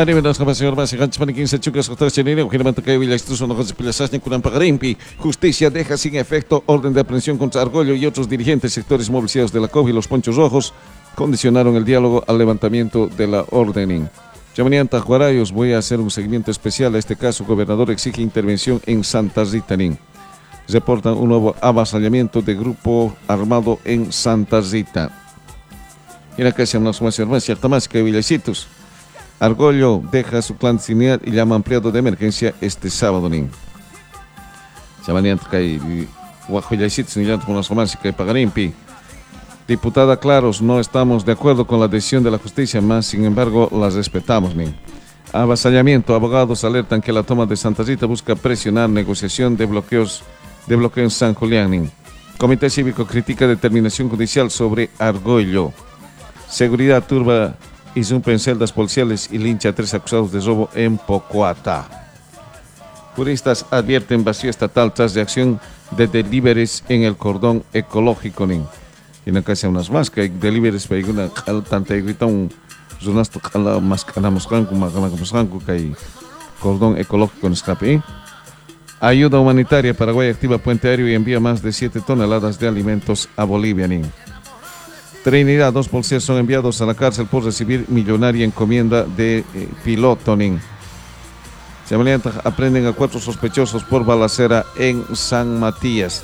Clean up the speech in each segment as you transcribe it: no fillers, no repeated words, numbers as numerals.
Arriba nas kapasiyor basi ganch panikin sa chukas kotas chenine ukinaman takay wilayas tuso no kasi pilasas ni kunang pagarimpi. Justicia deja sin efecto orden de aprehensión contra Argollo y otros dirigentes sectores movilizados de la COP y los Ponchos Rojos condicionaron el diálogo al levantamiento de la orden. Chamanian Tajuarayos, voy a hacer un seguimiento especial a este caso. Gobernador exige intervención en Santa Rita. Reportan un nuevo avasallamiento de grupo armado en Santa Rita. Y la casa nos más hermanos, cierta más que Villasitos. Argollo deja su clandestinidad y llama ampliado de emergencia este sábado. Chamanian Tajuarayos, Villasitos, ni llanto con las romances que Pagarimpi. Diputada Claros, no estamos de acuerdo con la decisión de la justicia, más sin embargo las respetamos. Avasallamiento, abogados alertan que la toma de Santa Rita busca presionar negociación de bloqueo en San Julián. Comité Cívico critica determinación judicial sobre Argollo. Seguridad turba irrumpe en celdas policiales y lincha a 3 acusados de robo en Pocuata. Juristas advierten vacío estatal tras reacción de deliveries en el cordón ecológico. Y en la casa unas más que hay deliveries para una tanta grita un zonas la más ganamos rango que hay cordón ecológico en escape. Ayuda humanitaria. Paraguay activa puente aéreo y envía más de 7 toneladas de alimentos a Bolivia. Trinidad, 2 policías son enviados a la cárcel por recibir millonaria encomienda de piloto. Se aprenden a 4 sospechosos por balacera en San Matías.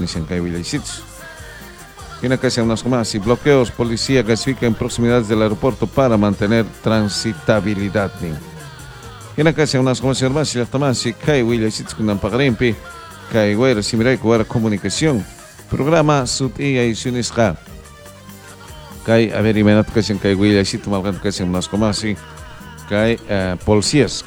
En la casa unas más y bloqueos, policía gasifica en proximidades del aeropuerto para mantener transitabilidad. En la casa unas más y hasta más y Kai Willis con Pagarimpi, Kai Guerra, Simirai Guerra Comunicación, programa Sutia y Sunisca. Kai a ver y menat que Kai Willis y tomal que unas más y Kai policías,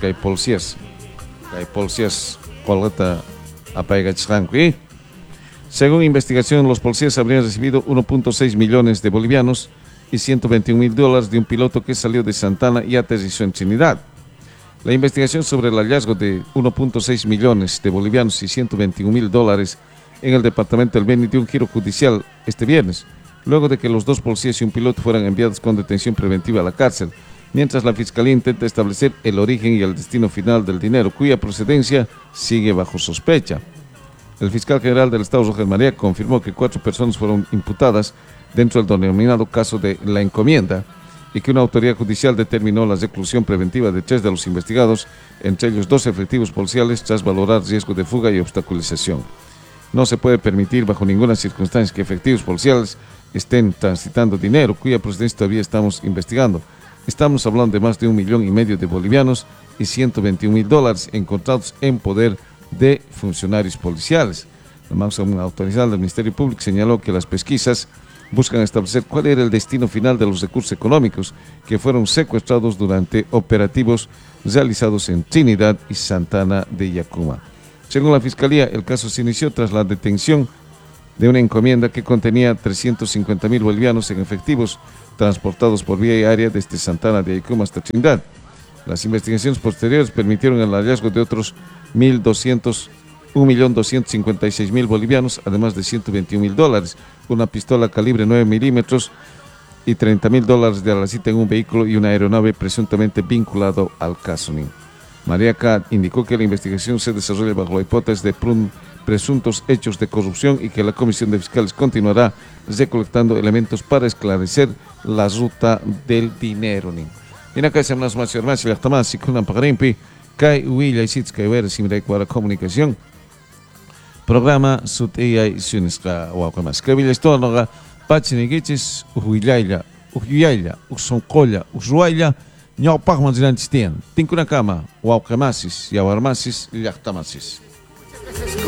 colgata apaiga chanqui. Según investigación, los policías habrían recibido 1.6 millones de bolivianos y $121,000 de un piloto que salió de Santana y aterrizó en Trinidad. La investigación sobre el hallazgo de 1.6 millones de bolivianos y $121,000 en el departamento del Beni dio un giro judicial este viernes, luego de que los 2 policías y un piloto fueran enviados con detención preventiva a la cárcel, mientras la Fiscalía intenta establecer el origen y el destino final del dinero, cuya procedencia sigue bajo sospecha. El fiscal general del Estado, Roger María, confirmó que 4 personas fueron imputadas dentro del denominado caso de la encomienda y que una autoridad judicial determinó la reclusión preventiva de 3 de los investigados, entre ellos 2 efectivos policiales, tras valorar riesgo de fuga y obstaculización. No se puede permitir bajo ninguna circunstancia que efectivos policiales estén transitando dinero, cuya procedencia todavía estamos investigando. Estamos hablando de más de 1,5 millones de bolivianos y $121,000 encontrados en poder de funcionarios policiales. La máxima autoridad del Ministerio Público señaló que las pesquisas buscan establecer cuál era el destino final de los recursos económicos que fueron secuestrados durante operativos realizados en Trinidad y Santana de Yacuma. Según la Fiscalía, el caso se inició tras la detención de una encomienda que contenía 350,000 bolivianos en efectivos transportados por vía aérea desde Santana de Yacuma hasta Trinidad. Las investigaciones posteriores permitieron el hallazgo de otros 1.256.000 bolivianos, además de $121,000, una pistola calibre 9 milímetros y $30,000 de alacita en un vehículo y una aeronave presuntamente vinculado al caso. María K. indicó que la investigación se desarrolla bajo la hipótesis de presuntos hechos de corrupción y que la Comisión de Fiscales continuará recolectando elementos para esclarecer la ruta del dinero. En la casa más y hasta más y con un Pagarimpi, Kai Willa y Sitska Iber, Simirai Guerra Comunicación, programa Sutia y Sunisca Wakamas. Que Villa Estónoga, Pachinigichis, Uhuilaila, Usoncolla, Usuaila, Nyau Pagman Zilantistian, Tinkuna Kama, Wakamasis, Yawarmasis, Yachtamasis.